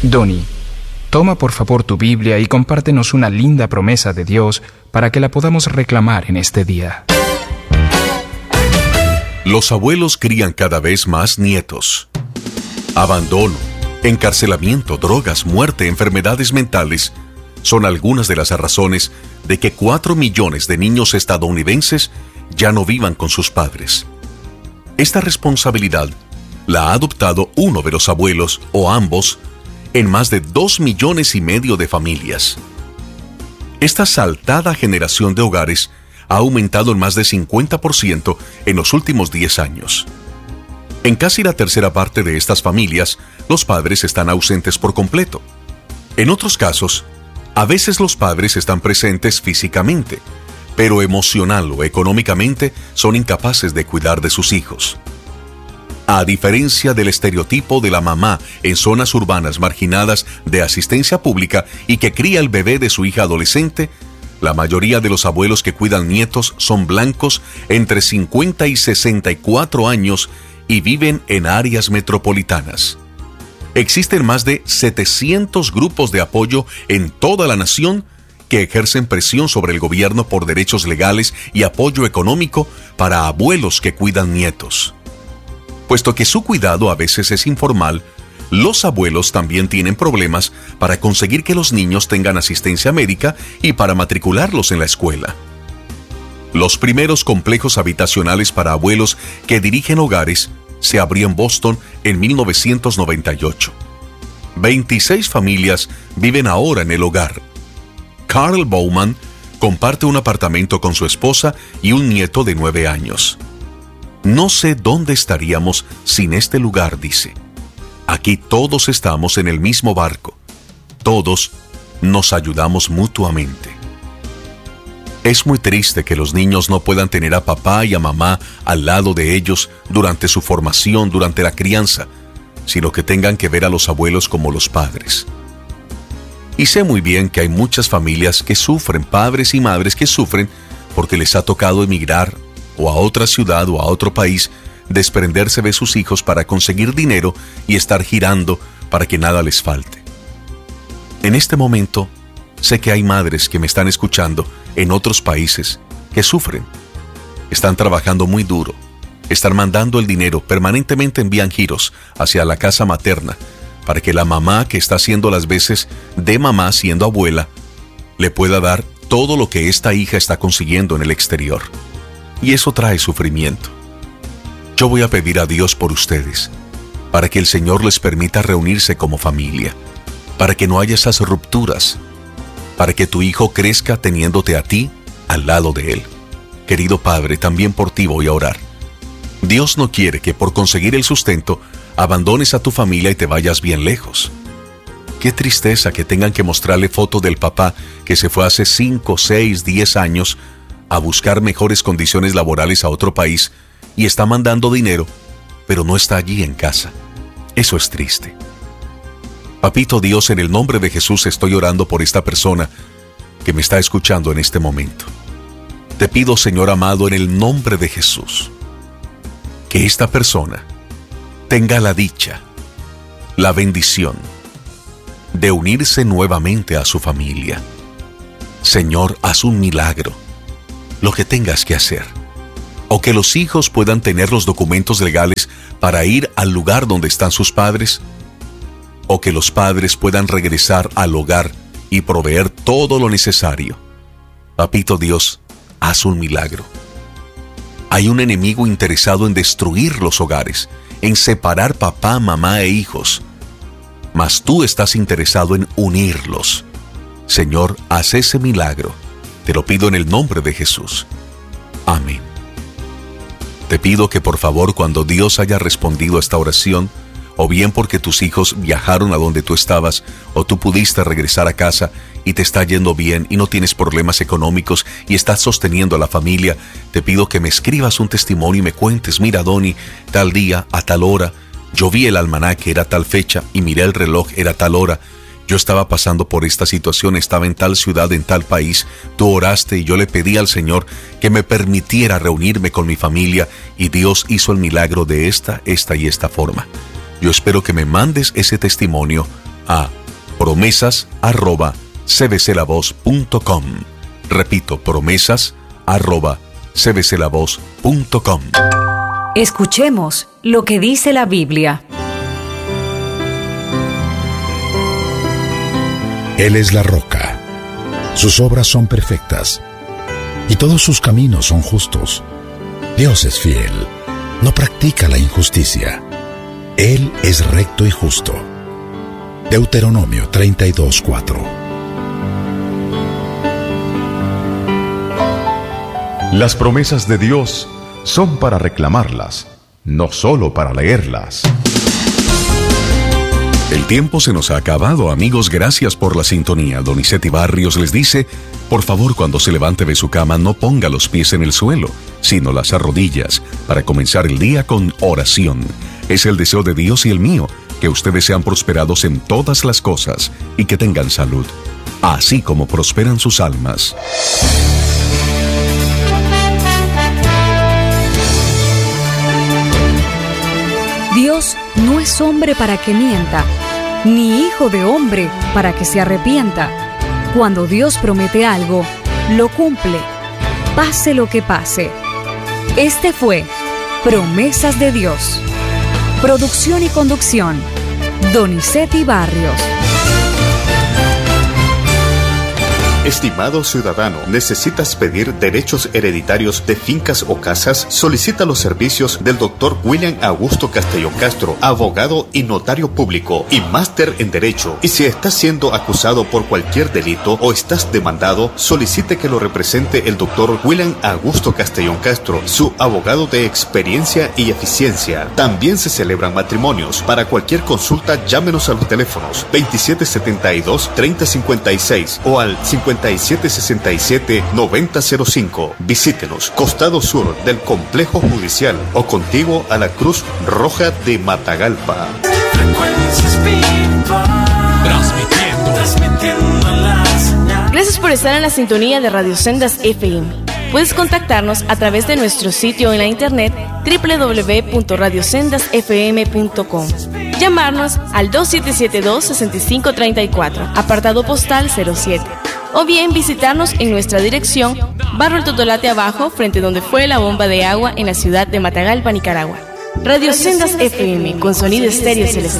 Donny, toma por favor tu Biblia y compártenos una linda promesa de Dios para que la podamos reclamar en este día. Los abuelos crían cada vez más nietos. Abandono, encarcelamiento, drogas, muerte, enfermedades mentales son algunas de las razones de que 4 millones de niños estadounidenses ya no vivan con sus padres. Esta responsabilidad la ha adoptado uno de los abuelos o ambos en más de 2,5 millones de familias. Esta saltada generación de hogares ha aumentado en más de 50% en los últimos 10 años. En casi la tercera parte de estas familias, los padres están ausentes por completo. En otros casos, a veces los padres están presentes físicamente, pero emocional o económicamente son incapaces de cuidar de sus hijos. A diferencia del estereotipo de la mamá en zonas urbanas marginadas de asistencia pública y que cría el bebé de su hija adolescente, la mayoría de los abuelos que cuidan nietos son blancos entre 50 y 64 años y viven en áreas metropolitanas. Existen más de 700 grupos de apoyo en toda la nación que ejercen presión sobre el gobierno por derechos legales y apoyo económico para abuelos que cuidan nietos. Puesto que su cuidado a veces es informal, los abuelos también tienen problemas para conseguir que los niños tengan asistencia médica y para matricularlos en la escuela. Los primeros complejos habitacionales para abuelos que dirigen hogares se abrió en Boston en 1998. 26 familias viven ahora en el hogar. Carl Bowman comparte un apartamento con su esposa y un nieto de 9 años. No sé dónde estaríamos sin este lugar, dice. Aquí todos estamos en el mismo barco. Todos nos ayudamos mutuamente. Es muy triste que los niños no puedan tener a papá y a mamá al lado de ellos durante su formación, durante la crianza, sino que tengan que ver a los abuelos como los padres. Y sé muy bien que hay muchas familias que sufren, padres y madres que sufren porque les ha tocado emigrar o a otra ciudad o a otro país, desprenderse de sus hijos para conseguir dinero y estar girando para que nada les falte. En este momento, sé que hay madres que me están escuchando en otros países que sufren. Están trabajando muy duro, están mandando el dinero, permanentemente envían giros hacia la casa materna para que la mamá que está haciendo las veces de mamá siendo abuela le pueda dar todo lo que esta hija está consiguiendo en el exterior. Y eso trae sufrimiento. Yo voy a pedir a Dios por ustedes, para que el Señor les permita reunirse como familia, para que no haya esas rupturas, para que tu hijo crezca teniéndote a ti al lado de él. Querido Padre, también por ti voy a orar. Dios no quiere que por conseguir el sustento abandones a tu familia y te vayas bien lejos. Qué tristeza que tengan que mostrarle foto del papá que se fue hace 5, 6, 10 años a buscar mejores condiciones laborales a otro país y está mandando dinero, pero no está allí en casa. Eso es triste. Papito Dios, en el nombre de Jesús estoy orando por esta persona que me está escuchando en este momento. Te pido, Señor amado, en el nombre de Jesús, que esta persona tenga la dicha, la bendición de unirse nuevamente a su familia. Señor, haz un milagro, lo que tengas que hacer, o que los hijos puedan tener los documentos legales para ir al lugar donde están sus padres, o que los padres puedan regresar al hogar y proveer todo lo necesario. Papito Dios, haz un milagro. Hay un enemigo interesado en destruir los hogares, en separar papá, mamá e hijos, mas tú estás interesado en unirlos. Señor, haz ese milagro. Te lo pido en el nombre de Jesús. Amén. Te pido que por favor, cuando Dios haya respondido a esta oración, o bien porque tus hijos viajaron a donde tú estabas, o tú pudiste regresar a casa y te está yendo bien y no tienes problemas económicos y estás sosteniendo a la familia, te pido que me escribas un testimonio y me cuentes: mira, Donny, tal día, a tal hora, yo vi el almanaque, era tal fecha, y miré el reloj, era tal hora. Yo estaba pasando por esta situación, estaba en tal ciudad, en tal país. Tú oraste y yo le pedí al Señor que me permitiera reunirme con mi familia y Dios hizo el milagro de esta y esta forma. Yo espero que me mandes ese testimonio a promesas@cbclavoz.com. Repito, promesas@cbclavoz.com. Escuchemos lo que dice la Biblia. Él es la roca. Sus obras son perfectas y todos sus caminos son justos. Dios es fiel, no practica la injusticia. Él es recto y justo. Deuteronomio 32:4. Las promesas de Dios son para reclamarlas, no solo para leerlas. El tiempo se nos ha acabado, amigos. Gracias por la sintonía. Donizetti Barrios les dice, por favor, cuando se levante de su cama, no ponga los pies en el suelo, sino las rodillas, para comenzar el día con oración. Es el deseo de Dios y el mío, que ustedes sean prosperados en todas las cosas y que tengan salud, así como prosperan sus almas. Dios no es hombre para que mienta, ni hijo de hombre para que se arrepienta. Cuando Dios promete algo, lo cumple, pase lo que pase. Este fue Promesas de Dios. Producción y conducción, Donizetti Barrios. Estimado ciudadano, ¿necesitas pedir derechos hereditarios de fincas o casas? Solicita los servicios del Dr. William Augusto Castellón Castro, abogado y notario público y máster en Derecho. Y si estás siendo acusado por cualquier delito o estás demandado, solicite que lo represente el Dr. William Augusto Castellón Castro, su abogado de experiencia y eficiencia. También se celebran matrimonios. Para cualquier consulta, llámenos a los teléfonos 2772-3056 o al 5767-9005. Visítenos, costado sur del Complejo Judicial o contiguo a la Cruz Roja de Matagalpa. Gracias por estar en la sintonía de Radio Sendas FM. Puedes contactarnos a través de nuestro sitio en la internet www.radiosendasfm.com. Llamarnos al 2772-6534, apartado postal 07. O bien visitarnos en nuestra dirección, Barrio El Totolate Abajo, frente donde fue la bomba de agua en la ciudad de Matagalpa, Nicaragua. Radio Sendas FM, con sonido estéreo celestial.